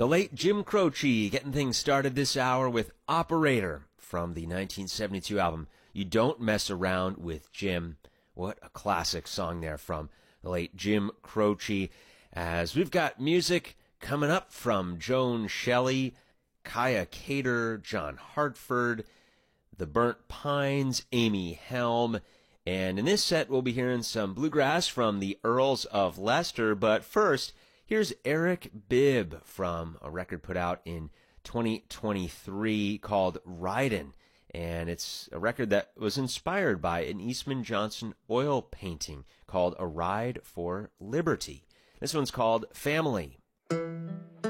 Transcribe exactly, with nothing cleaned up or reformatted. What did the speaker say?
The late Jim Croce getting things started this hour with Operator from the nineteen seventy-two album You Don't Mess Around with Jim. What a classic song there from the late Jim Croce. As we've got music coming up from Joan Shelley, Kaya Cater, John Hartford, The Burnt Pines, Amy Helm, and in this set we'll be hearing some bluegrass from the Earls of Leicester, but first, here's Eric Bibb from a record put out in twenty twenty-three called Ridin', and it's a record that was inspired by an Eastman Johnson oil painting called A Ride for Liberty. This one's called Family.